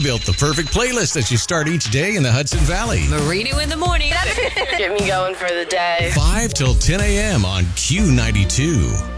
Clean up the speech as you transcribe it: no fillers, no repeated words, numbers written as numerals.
built the perfect playlist as you start each day in the Hudson Valley. Marino in the morning. Get me going for the day. 5 till 10 a.m. on Q92.